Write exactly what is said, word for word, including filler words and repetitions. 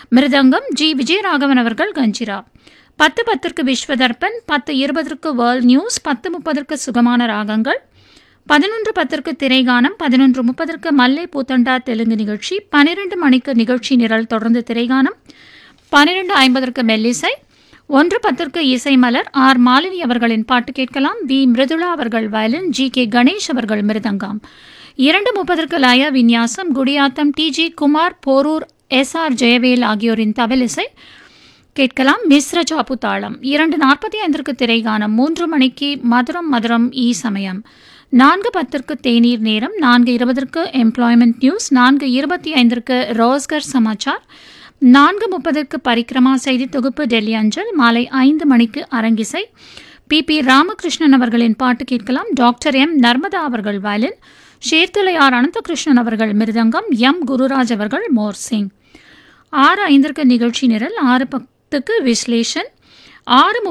மிருதங்கம் G Vijayaraghavan அவர்கள் கஞ்சிரா. பத்து பத்திற்கு விஸ்வதர்பன், பத்து இருபதற்கு வேர்ல்ட் நியூஸ், பத்து முப்பதற்கு சுகமான ராகங்கள், பதினொன்று பத்திற்கு திரைகானம், பதினொன்று முப்பதற்கு மல்லை பூத்தண்டா தெலுங்கு நிகழ்ச்சி, பனிரெண்டு மணிக்கு நிகழ்ச்சி நிரல் தொடர்ந்து திரைகானம், பனிரெண்டு ஐம்பதற்கு மெல்லிசை, ஒன்று பத்திற்கு இசை மலர். ஆர் மாலினி அவர்களின் பாட்டு கேட்கலாம். வி மிருதுளா அவர்கள் வயலின், ஜி கே கணேஷ் அவர்கள் மிருதங்கம். இரண்டு முப்பதற்கு லய விநியாசம், Gudiyatham D G Kumar, Porur S R Jayavel ஆகியோரின் தவலிசை கேட்கலாம். மிஸ்ர சாப்பு தாளம். இரண்டு நாற்பத்தி ஐந்திற்கு திரைகானம், மூன்று மணிக்கு மதுரம் மதுரம் ஈ சமயம், நான்கு பத்திற்கு தேநீர் நேரம், நான்கு இருபதற்கு எம்ப்ளாய்மெண்ட் நியூஸ், நான்கு இருபத்தி ஐந்திற்கு ரோஸ்கர் சமாச்சார், நான்கு முப்பதற்கு பரிக்கிரமா செய்தி தொகுப்பு டெல்லி அஞ்சல், மாலை ஐந்து மணிக்கு அரங்கிசை. பி பி ராமகிருஷ்ணன் அவர்களின் பாட்டு கேட்கலாம். டாக்டர் எம் நர்மதா அவர்கள் வயலின், ஷேர்துளையார் அனந்தகிருஷ்ணன் அவர்கள் மிருதங்கம், எம் குருராஜ் அவர்கள் மோர்சிங். ஆறு ஐந்திற்கு நிகழ்ச்சி நிரல், ஆறு பத்துக்கு விஸ்லேஷன், ஆறு